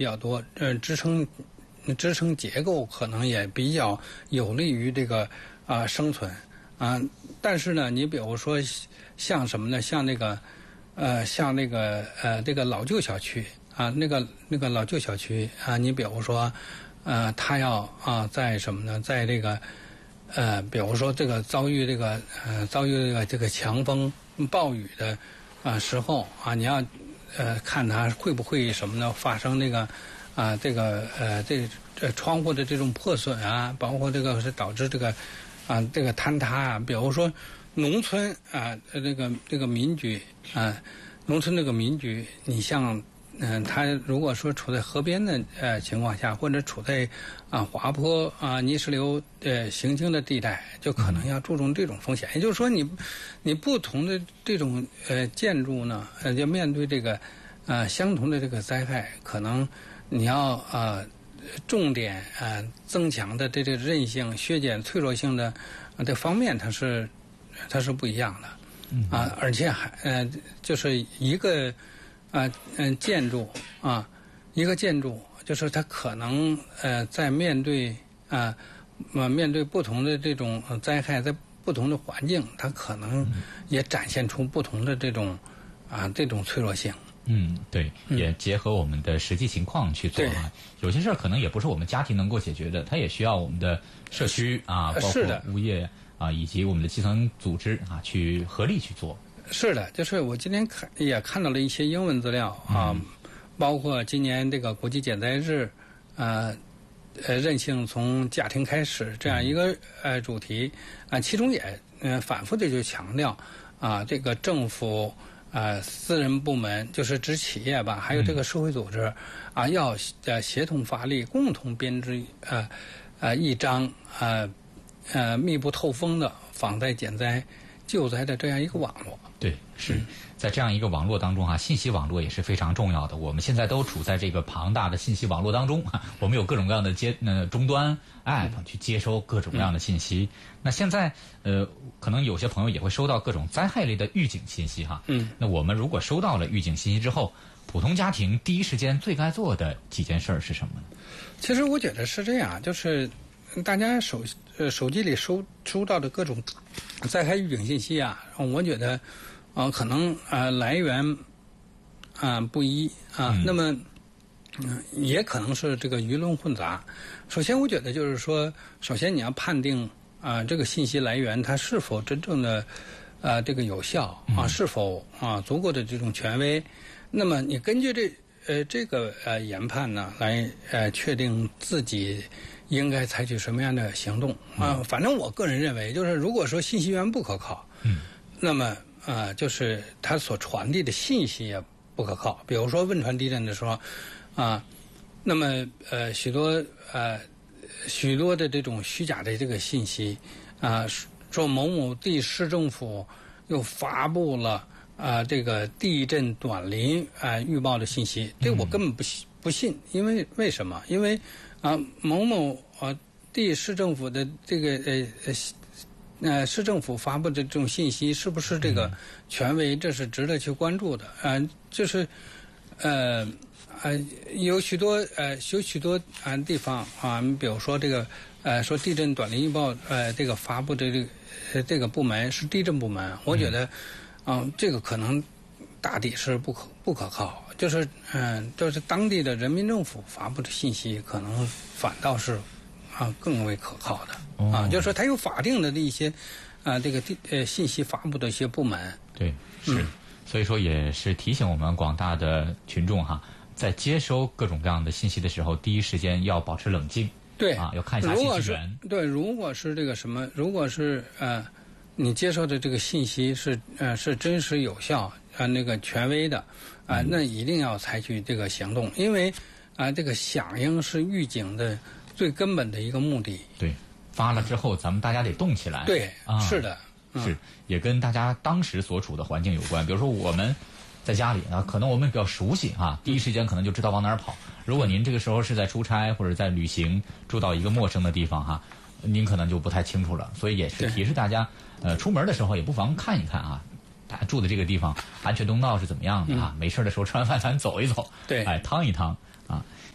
比较多，支撑结构可能也比较有利于这个生存但是呢，你比如说像什么呢？像那个这个老旧小区那个老旧小区你比如说它要在什么呢？在这个比如说这个遭遇这个强风暴雨的时候你要看它会不会什么呢？发生这个窗户的这种破损包括这个是导致这个这个坍塌比如说农村这个民居农村这个民居，你像它如果说处在河边的情况下，或者处在滑坡泥石流行经的地带，就可能要注重这种风险。也就是说你不同的这种建筑呢，就面对这个相同的这个灾害，可能你要重点增强的这个韧性、削减脆弱性的这方面，它是不一样的。而且还就是一个建筑一个建筑就是它可能在面对不同的这种灾害，在不同的环境，它可能也展现出不同的这种脆弱性。 对，也结合我们的实际情况去做有些事儿可能也不是我们家庭能够解决的，它也需要我们的社区包括物业以及我们的基层组织去合力去做。 是的，就是我今天也看到了一些英文资料包括今年这个国际减灾日韧性从家庭开始这样一个主题其中也反复的就强调这个政府私人部门就是指企业吧，还有这个社会组织要协同发力，共同编织一张密不透风的防灾减灾救灾的这样一个网络。 对，是在这样一个网络当中信息网络也是非常重要的。我们现在都处在这个庞大的信息网络当中我们有各种各样的终端 app 去接收各种各样的信息。那现在可能有些朋友也会收到各种灾害类的预警信息那我们如果收到了预警信息之后，普通家庭第一时间最该做的几件事是什么呢？ 其实我觉得是这样，就是大家手机里收到的各种灾害预警信息我觉得可能来源不一那么也可能是这个舆论混杂。首先我觉得就是说，首先你要判定这个信息来源它是否真正的这个有效是否足够的这种权威。那么你根据这个研判呢来确定自己应该采取什么样的行动反正我个人认为，就是如果说信息源不可靠那么就是它所传递的信息也不可靠。比如说汶川地震的时候那么许多的这种虚假的这个信息说某某地市政府又发布了这个地震短临预报的信息，这我根本不信。因为为什么？因为某某地市政府的这个市政府发布的这种信息是不是这个权威，这是值得去关注的就是有许多地方你比如说这个说地震短临预报这个发布的这个部门是地震部门，我觉得这个可能大抵是不可靠。就是当地的人民政府发布的信息可能反倒是更为可靠的就是说它有法定的一些这个信息发布的一些部门。 对，是所以说也是提醒我们广大的群众在接收各种各样的信息的时候，第一时间要保持冷静。 对要看一下信息源。 对，如果是这个什么，如果是你接受的这个信息是真实有效那个权威的那一定要采取这个行动，因为这个响应是预警的最根本的一个目的。 对，发了之后咱们大家得动起来。 对是的是也跟大家当时所处的环境有关。比如说我们在家里可能我们比较熟悉第一时间可能就知道往哪儿跑。如果您这个时候是在出差或者在旅行，住到一个陌生的地方您可能就不太清楚了。所以也是提示大家出门的时候也不妨看一看大家住的这个地方安全通道是怎么样的没事的时候吃完饭咱走一走， 对， 趟一趟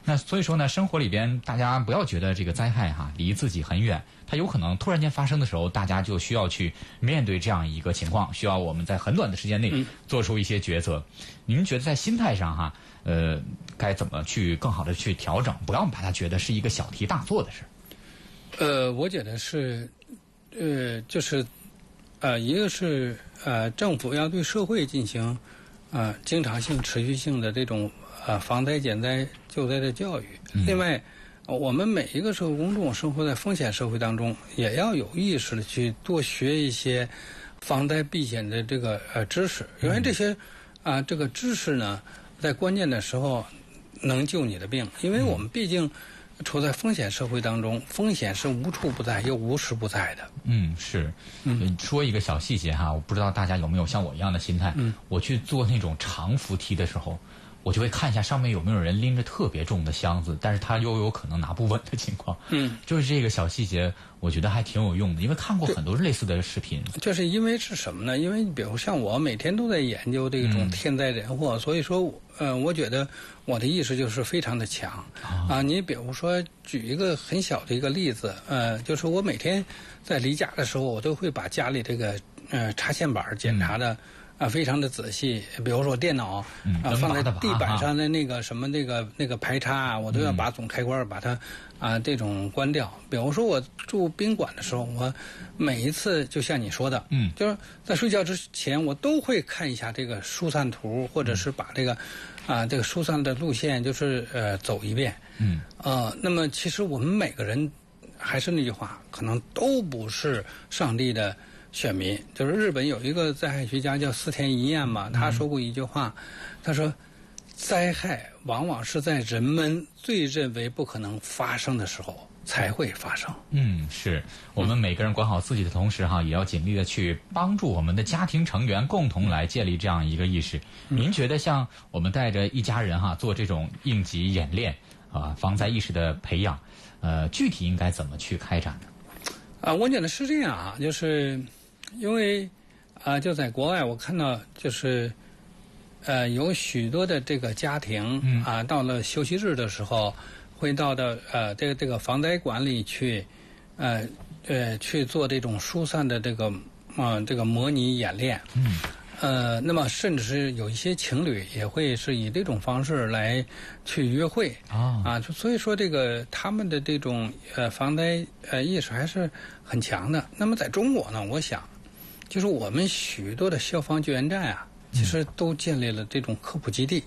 那所以说呢，生活里边大家不要觉得这个灾害离自己很远，它有可能突然间发生的时候，大家就需要去面对这样一个情况，需要我们在很短的时间内做出一些抉择。您觉得在心态上该怎么去更好的去调整，不要把它觉得是一个小题大做的事？ 我觉得是，就是一个是政府要对社会进行经常性、持续性的这种防灾、减灾、救灾的教育。另外，我们每一个社会公众生活在风险社会当中，也要有意识的去多学一些防灾避险的这个知识，因为这些这个知识呢，在关键的时候能救你的命。因为我们毕竟处在风险社会当中，风险是无处不在又无时不在的。 是。说一个小细节我不知道大家有没有像我一样的心态。我去做那种长扶梯的时候，我就会看一下上面有没有人拎着特别重的箱子，但是他又有可能拿不稳的情况。就是这个小细节，我觉得还挺有用的，因为看过很多类似的视频。 就是因为是什么呢？因为比如像我每天都在研究这种天灾人祸，所以说我觉得我的意识就是非常的强你比如说举一个很小的一个例子，就是我每天在离家的时候，我都会把家里这个插线板检查的非常的仔细。比如说电脑放在地板上的那个什么那个排插我都要把总开关把它这种关掉。比如说我住宾馆的时候，我每一次就像你说的，就是在睡觉之前，我都会看一下这个疏散图，或者是把这个这个疏散的路线就是走一遍。那么其实我们每个人还是那句话，可能都不是上帝的选民。就是日本有一个灾害学家叫四田一彦嘛，他说过一句话，他说灾害往往是在人们最认为不可能发生的时候才会发生。 是我们每个人管好自己的同时也要尽力的去帮助我们的家庭成员共同来建立这样一个意识。您觉得像我们带着一家人做这种应急演练防灾意识的培养，具体应该怎么去开展呢？ 我觉得是这样就是因为就在国外我看到就是有许多的这个家庭到了休息日的时候，会到这个防灾馆里去去做这种疏散的这个模拟演练。那么甚至是有一些情侣也会是以这种方式来去约会所以说这个他们的这种防灾意识还是很强的。那么在中国呢，我想就是我们许多的消防救援站其实都建立了这种科普基地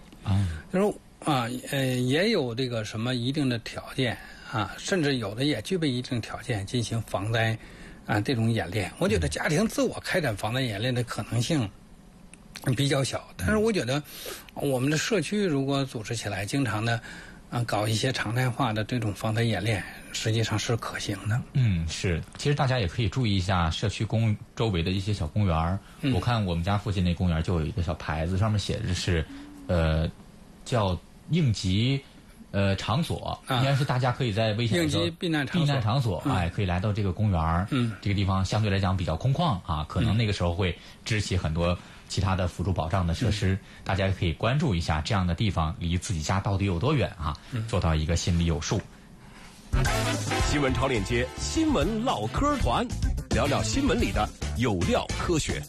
就是也有这个什么一定的条件甚至有的也具备一定条件进行防灾这种演练。我觉得家庭自我开展防灾演练的可能性比较小，但是我觉得我们的社区如果组织起来，经常的搞一些常态化的这种防灾演练，实际上是可行的。 是。其实大家也可以注意一下社区周围的一些小公园。我看我们家附近那公园就有一个小牌子，上面写的是叫应急场所，应该是大家可以在危险的时候应急避难场所可以来到这个公园。这个地方相对来讲比较空旷可能那个时候会支起很多其他的辅助保障的设施。大家可以关注一下这样的地方离自己家到底有多远做到一个心里有数。 新闻超链接，新闻唠嗑团，聊聊新闻里的有料科学。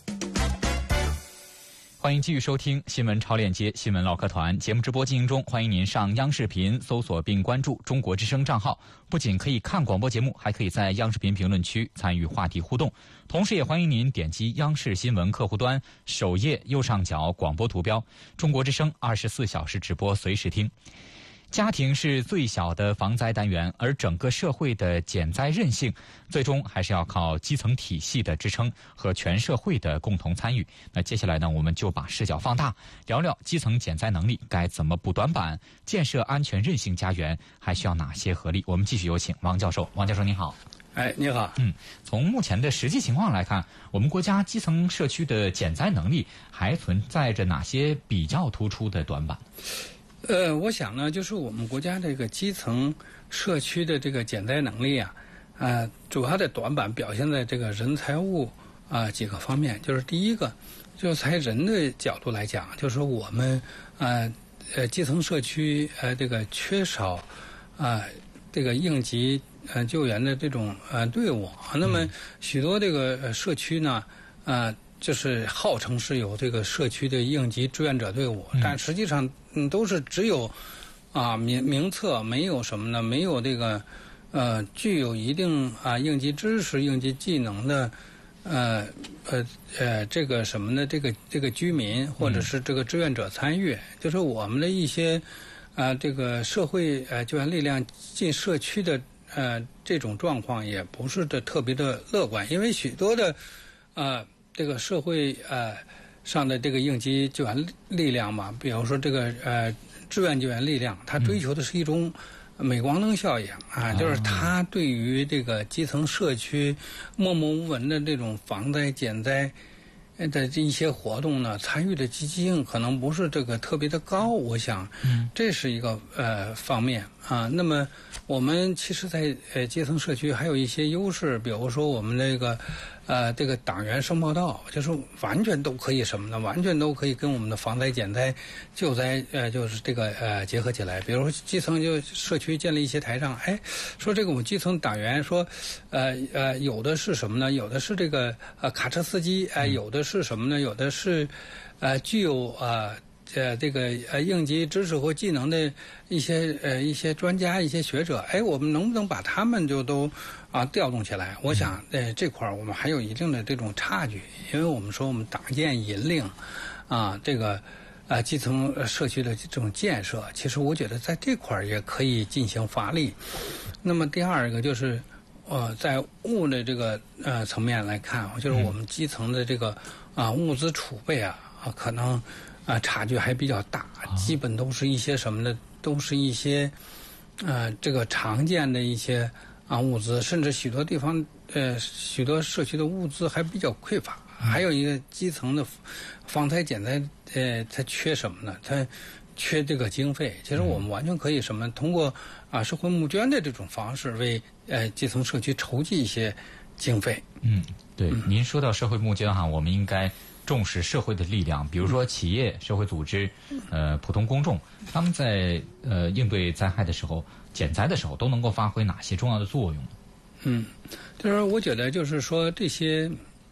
欢迎继续收听新闻超链接新闻唠嗑团节目直播进行中，欢迎您上央视频搜索并关注中国之声账号，不仅可以看广播节目，还可以在央视频评论区参与话题互动，同时也欢迎您点击央视新闻客户端首页右上角广播图标，中国之声24小时直播随时听。家庭是最小的防灾单元，而整个社会的减灾韧性，最终还是要靠基层体系的支撑和全社会的共同参与。那接下来呢，我们就把视角放大，聊聊基层减灾能力该怎么补短板，建设安全韧性家园还需要哪些合力。我们继续有请王教授。王教授您好。 你好。 从目前的实际情况来看，我们国家基层社区的减灾能力还存在着哪些比较突出的短板？ 我想呢，就是我们国家这个基层社区的这个减灾能力主要的短板表现在这个人财物几个方面。就是第一个，就是从人的角度来讲，就是我们基层社区这个缺少这个应急救援的这种队伍，那么许多这个社区呢就是号称是有这个社区的应急志愿者队伍，但实际上都是只有名册，没有什么呢？没有这个具有一定应急知识、应急技能的这个什么呢？这个居民或者是这个志愿者参与，就是我们的一些这个社会救援力量进社区的这种状况也不是特别的乐观，因为许多的这个社会上的这个应急救援力量嘛，比如说这个志愿救援力量，它追求的是一种镁光灯效应就是它对于这个基层社区默默无闻的这种防灾减灾的这一些活动呢，参与的积极性可能不是这个特别的高，我想，这是一个方面那么我们其实，在基层社区还有一些优势，比如说我们这个党员申报道，就是完全都可以什么呢？完全都可以跟我们的防灾减灾救灾就是这个结合起来。比如说基层就社区建立一些台账，说这个我们基层党员说有的是什么呢？有的是这个卡车司机有的是什么呢？有的是具有这个应急知识或技能的一些专家、一些学者，我们能不能把他们就都调动起来？我想这块儿我们还有一定的这种差距，因为我们说我们党建引领这个基层社区的这种建设，其实我觉得在这块儿也可以进行发力。那么第二个就是在物的这个层面来看，就是我们基层的这个物资储备可能差距还比较大，基本都是一些什么呢？都是一些这个常见的一些物资，甚至许多地方许多社区的物资还比较匮乏。还有一个基层的防灾减灾它缺什么呢？它缺这个经费。其实我们完全可以什么？通过社会募捐的这种方式为基层社区筹集一些经费。 对，您说到社会募捐我们应该重视社会的力量，比如说企业、社会组织、普通公众，他们在应对灾害的时候、减灾的时候，都能够发挥哪些重要的作用？ 就是我觉得，就是说这些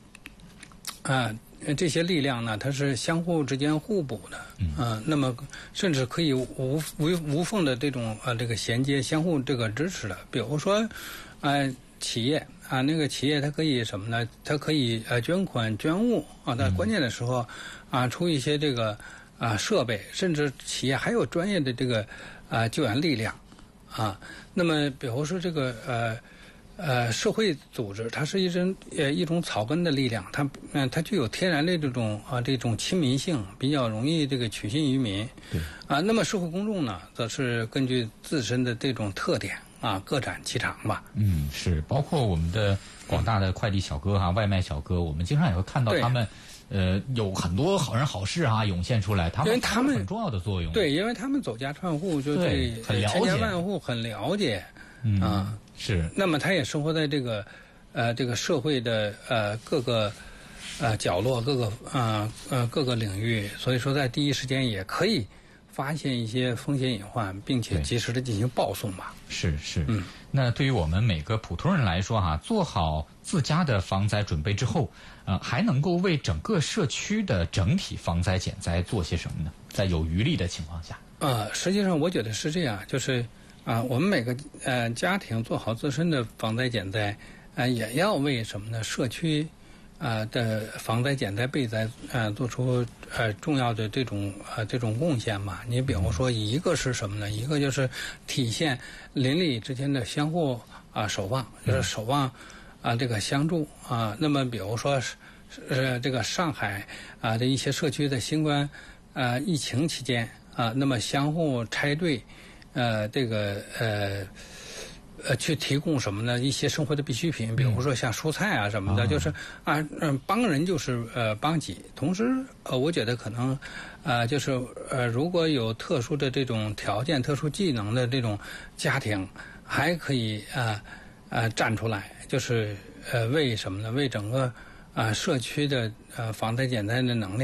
力量呢，它是相互之间互补的，那么甚至可以无缝的这种这个衔接、相互这个支持的。比如说，企业那个企业它可以什么呢？它可以捐款捐物在关键的时候出一些这个设备，甚至企业还有专业的这个救援力量那么比如说这个社会组织，它是一种草根的力量，它具有天然的这种亲民性，比较容易这个取信于民。 对那么社会公众呢，则是根据自身的这种特点各展其长吧。 是，包括我们的广大的快递小哥外卖小哥，我们经常也会看到他们有很多好人好事涌现出来，他们很重要的作用。 对，因为他们走家串户，就对千家万户很了解是。 那么他也生活在这个社会的各个角落、各个领域，所以说在第一时间也可以发现一些风险隐患，并且及时的进行报送吧。 是。那对于我们每个普通人来说做好自家的防灾准备之后，还能够为整个社区的整体防灾减灾做些什么呢？在有余力的情况下。 实际上我觉得是这样，就是我们每个家庭做好自身的防灾减灾，也要为什么呢？社区的防灾减灾备灾做出重要的这种贡献嘛。你比如说，一个是什么呢？一个就是体现邻里之间的相互守望，就是守望这个相助那么比如说这个上海的一些社区的新冠疫情期间那么相互拆队这个去提供什么呢？一些生活的必需品，比如说像蔬菜什么的，就是帮人就是帮己。同时我觉得可能就是如果有特殊的这种条件、特殊技能的这种家庭，还可以站出来，就是为什么呢？为整个社区的防灾减灾的能力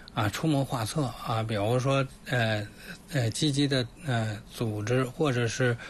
出谋划策比如说积极的组织或者是